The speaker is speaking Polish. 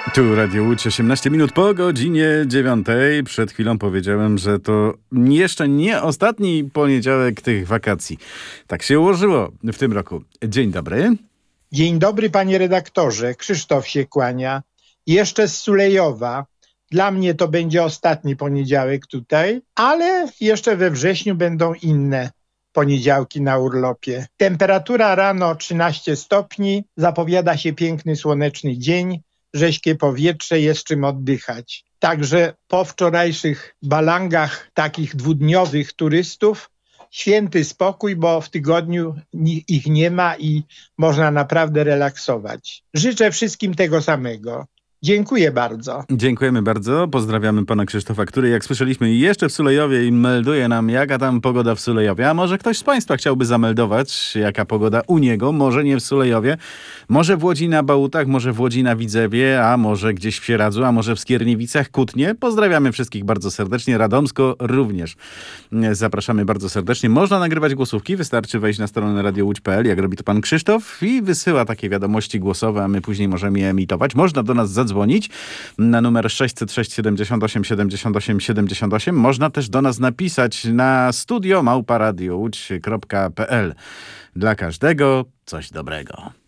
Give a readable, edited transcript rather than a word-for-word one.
Tu Radio Łódź, 18 minut po godzinie 9. Przed chwilą powiedziałem, że to jeszcze nie ostatni poniedziałek tych wakacji. Tak się ułożyło w tym roku. Dzień dobry. Dzień dobry, panie redaktorze. Krzysztof się kłania. Jeszcze z Sulejowa. Dla mnie to będzie ostatni poniedziałek tutaj, ale jeszcze we wrześniu będą inne poniedziałki na urlopie. Temperatura rano 13 stopni, zapowiada się piękny słoneczny dzień, rześkie powietrze, jest czym oddychać. Także po wczorajszych balangach takich dwudniowych turystów święty spokój, bo w tygodniu ich nie ma i można naprawdę relaksować. Życzę wszystkim tego samego. Dziękuję bardzo. Dziękujemy bardzo. Pozdrawiamy pana Krzysztofa, który, jak słyszeliśmy, jeszcze w Sulejowie i melduje nam, jaka tam pogoda w Sulejowie. A może ktoś z państwa chciałby zameldować, jaka pogoda u niego? Może nie w Sulejowie, może w Łodzi na Bałutach, może w Łodzi na Widzewie, a może gdzieś w Sieradzu, a może w Skierniewicach, Kutnie. Pozdrawiamy wszystkich bardzo serdecznie. Radomsko również. Zapraszamy bardzo serdecznie. Można nagrywać głosówki. Wystarczy wejść na stronę radiołódź.pl, jak robi to pan Krzysztof, i wysyła takie wiadomości głosowe, a my później możemy je emitować. Można do nas zadzwonić na numer 606 78 78 78. Można też do nas napisać na studio@radiołódź.pl. Dla każdego coś dobrego.